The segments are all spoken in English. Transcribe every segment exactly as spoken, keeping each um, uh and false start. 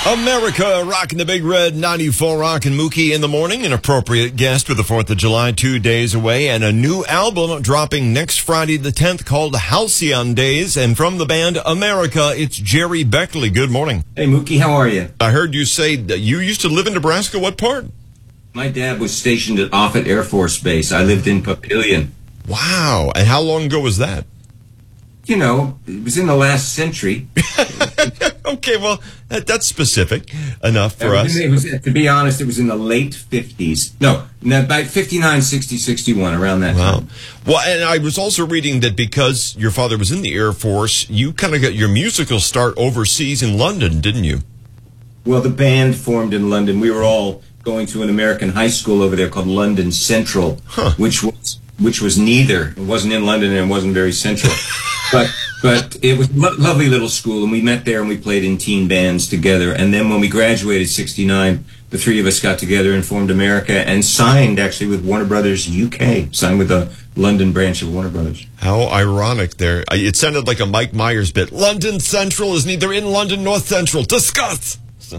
America rocking the Big Red ninety-four Rock and Mookie in the morning. An appropriate guest with the fourth of July two days away, and a new album dropping next Friday the tenth called Halcyon Days. And from the band America, it's Jerry Beckley. Good morning. Hey, Mookie, how are you? I heard you say that you used to live in Nebraska. What part? My dad was stationed at Offutt Air Force Base. I lived in Papillion. Wow. And how long ago was that? You know, it was in the last century. Okay, well, that, that's specific enough for us. It was, to be honest, it was in the late fifties. No, about fifty-nine, sixty, sixty-one, around that wow. time. Well, and I was also reading that because your father was in the Air Force, you kind of got your musical start overseas in London, didn't you? Well, the band formed in London. We were all going to an American high school over there called London Central, huh. which was which was neither. It wasn't in London and it wasn't very central. But but it was a lo- lovely little school, and we met there and we played in teen bands together. And then when we graduated, sixty-nine, the three of us got together and formed America and signed actually with Warner Brothers U K, signed with the London branch of Warner Brothers. How ironic there. It sounded like a Mike Myers bit. London Central is neither in London nor Central. Discuss! So.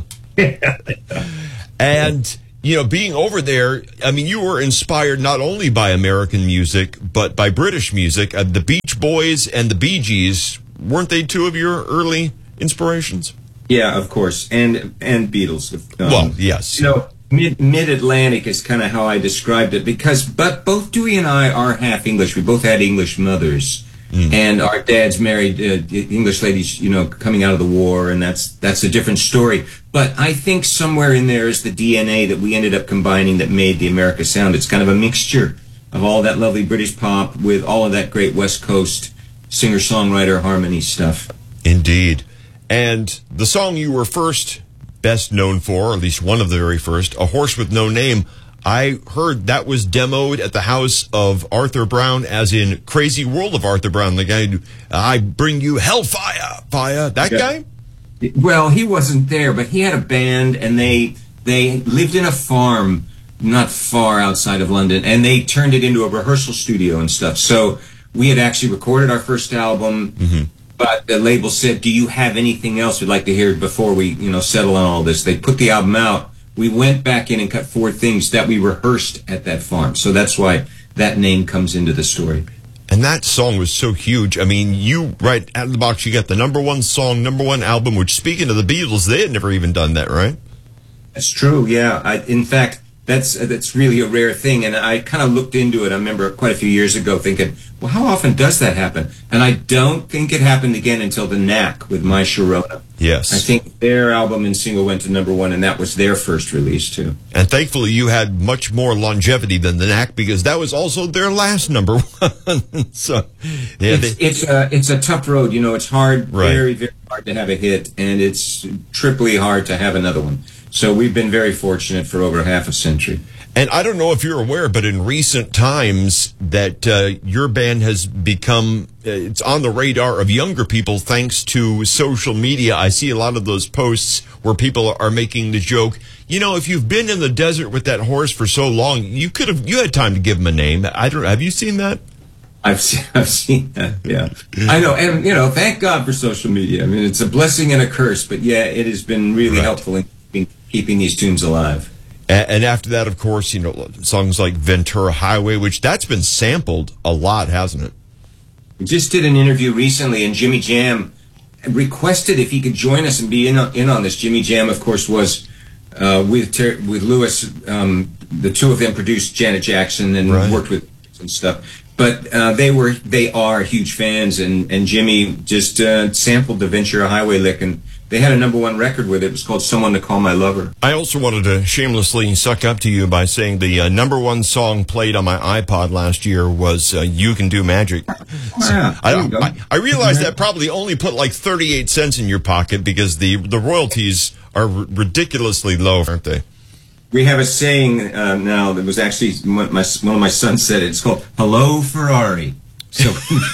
And, you know, being over there, I mean, you were inspired not only by American music, but by British music. Uh, the Beach Boys and the Bee Gees, weren't they two of your early inspirations? Yeah, of course. And and Beatles. Um, well, yes. You know, mid, mid-Atlantic is kind of how I described it, because but both Dewey and I are half English. We both had English mothers. Mm. And our dads married uh, English ladies, you know, coming out of the war, and that's that's a different story. But I think somewhere in there is the D N A that we ended up combining that made the America sound. It's kind of a mixture of all that lovely British pop with all of that great West Coast singer-songwriter harmony stuff. Indeed. And the song you were first best known for, or at least one of the very first, A Horse with No Name, I heard that was demoed at the house of Arthur Brown, as in Crazy World of Arthur Brown, the guy who, I bring you hellfire, fire, that yeah. guy? Well, he wasn't there, but he had a band, and they they lived in a farm not far outside of London, and they turned it into a rehearsal studio and stuff. So we had actually recorded our first album, mm-hmm. but the label said, do you have anything else we'd like to hear before we, you know, settle on all this? They put the album out. We went back in and cut four things that we rehearsed at that farm. So that's why that name comes into the story. And that song was so huge. I mean, you, right out of the box, you got the number one song, number one album, which, speaking of the Beatles, they had never even done that, right? That's true, yeah. I, in fact, that's that's really a rare thing. And I kind of looked into it, I remember quite a few years ago, thinking, well, how often does that happen? And I don't think it happened again until the Knack with My Sharona. Yes. I think their album and single went to number one, and that was their first release, too. And thankfully, you had much more longevity than the Knack, because that was also their last number one. So, yeah, it's, they, it's, a, it's a tough road. You know, it's hard, right. very, very hard to have a hit, and it's triply hard to have another one. So we've been very fortunate for over half a century. And I don't know if you're aware, but in recent times that uh, your band has become, uh, it's on the radar of younger people thanks to social media. I see a lot of those posts where people are making the joke, you know, if you've been in the desert with that horse for so long, you could have, you had time to give him a name. I don't, have you seen that? I've seen, I've seen that, yeah. I know, and, you know, thank God for social media. I mean, it's a blessing and a curse, but yeah, it has been really right. helpful in keeping, keeping these tunes alive. And after that, of course, you know, songs like Ventura Highway, which that's been sampled a lot, hasn't it? We just did an interview recently, and Jimmy Jam requested if he could join us and be in on, in on this. Jimmy Jam, of course, was uh, with Ter- with Lewis. Um, the two of them produced Janet Jackson and right. worked with and stuff. But uh, they were they are huge fans, and, and Jimmy just uh, sampled the Ventura Highway lick, and they had a number one record with it. It was called Someone to Call My Lover. I also wanted to shamelessly suck up to you by saying the uh, number one song played on my iPod last year was uh, You Can Do Magic. Oh, yeah. I, I, I realized that probably only put like thirty-eight cents in your pocket because the, the royalties are r- ridiculously low, aren't they? We have a saying uh, now that was actually, one, my, one of my sons said it. It's called Hello Ferrari. So...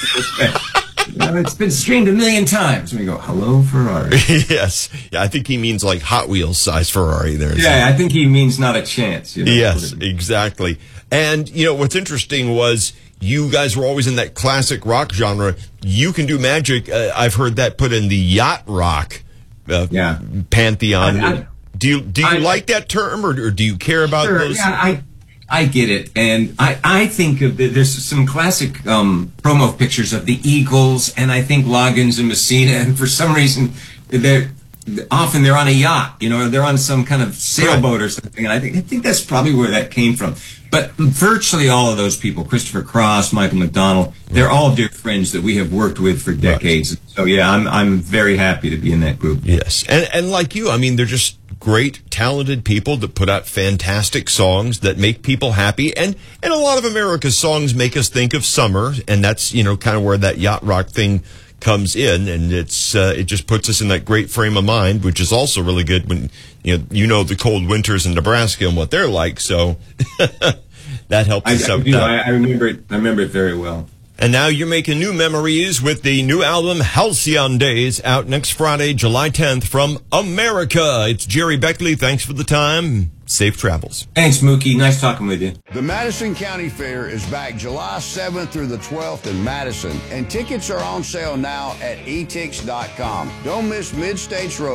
Well, it's been streamed a million times. We go, hello, Ferrari. Yes. Yeah, I think he means like Hot Wheels size Ferrari there. Yeah, I think he means not a chance. You know? Yes, exactly. And, you know, what's interesting was you guys were always in that classic rock genre. You Can Do Magic. Uh, I've heard that put in the yacht rock uh, yeah. pantheon. I, I, do you do you I, like that term, or, or do you care about sure, those? Yeah, I I get it, and I I think of the, there's some classic um, promo pictures of the Eagles, and I think Loggins and Messina, and for some reason they're often they're on a yacht, you know, or they're on some kind of sailboat right. or something, and I think I think that's probably where that came from. But virtually all of those people, Christopher Cross, Michael McDonald, they're all dear friends that we have worked with for decades. Right. So yeah, I'm I'm very happy to be in that group. Yes, and and like you, I mean, they're just great, talented people that put out fantastic songs that make people happy, and and a lot of America's songs make us think of summer, and that's, you know, kind of where that yacht rock thing comes in, and it's uh, it just puts us in that great frame of mind, which is also really good when you know you know the cold winters in Nebraska and what they're like. So that helps I, us out. I, you know, I, I remember it. I remember it very well. And now you're making new memories with the new album Halcyon Days, out next Friday, July tenth, from America. It's Jerry Beckley. Thanks for the time. Safe travels. Thanks, Mookie. Nice talking with you. The Madison County Fair is back July seventh through the twelfth in Madison, and tickets are on sale now at e tix dot com. Don't miss Mid-States Road.